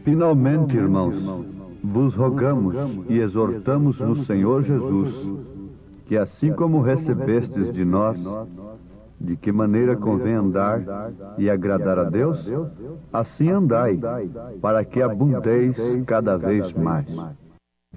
Finalmente, irmãos, vos rogamos e exortamos no Senhor Jesus, que assim como recebestes de nós, de que maneira convém andar e agradar a Deus, assim andai, para que abundeis cada vez mais.